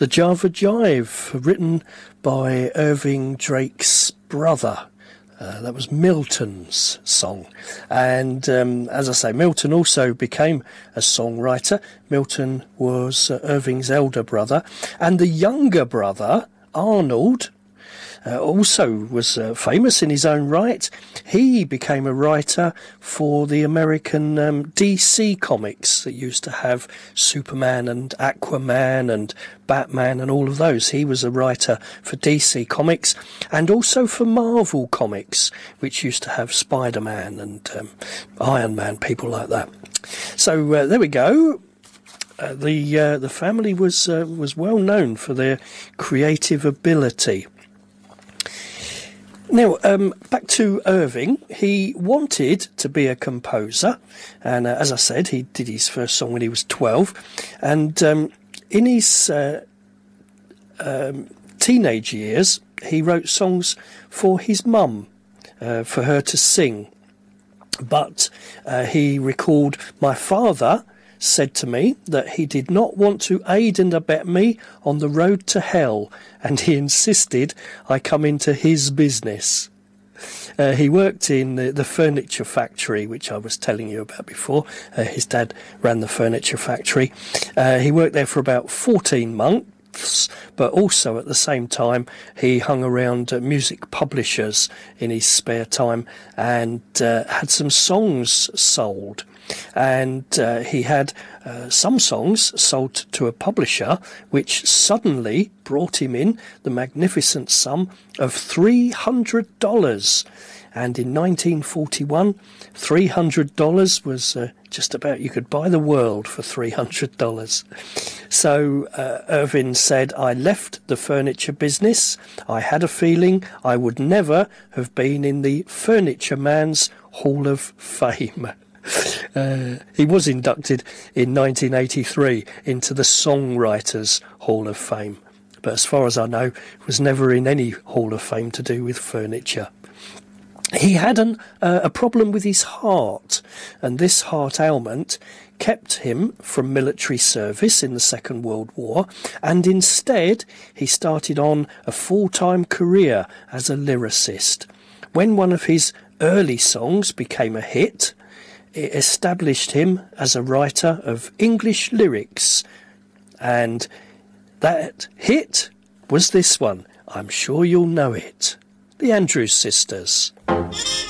The Java Jive, written by Irving Drake's brother. That was Milton's song. And as I say, Milton also became a songwriter. Milton was Irving's elder brother. And the younger brother, Arnold, also was famous in his own right. He became a writer for the American DC comics that used to have Superman and Aquaman and Batman and all of those. He was a writer for DC comics and also for Marvel comics, which used to have Spider-Man and Iron Man, people like that. So there we go. The family was well known for their creative ability. Now, back to Irving. He wanted to be a composer, and as I said, he did his first song when he was 12, and in his teenage years, he wrote songs for his mum, for her to sing. But he recalled, "My father said to me that he did not want to aid and abet me on the road to hell, and he insisted I come into his business." He worked in the furniture factory, which I was telling you about before. His dad ran the furniture factory. He worked there for about 14 months, but also at the same time he hung around music publishers in his spare time and had some songs sold. And he had some songs sold to a publisher, which suddenly brought him in the magnificent sum of $300. And in 1941, $300 was just about, you could buy the world for $300. So Irving said, "I left the furniture business. I had a feeling I would never have been in the Furniture Man's Hall of Fame." He was inducted in 1983 into the Songwriters Hall of Fame, but as far as I know, was never in any Hall of Fame to do with furniture. He had a problem with his heart, and this heart ailment kept him from military service in the Second World War, and instead he started on a full-time career as a lyricist. When one of his early songs became a hit, it established him as a writer of English lyrics, and that hit was this one. I'm sure you'll know it. The Andrews Sisters.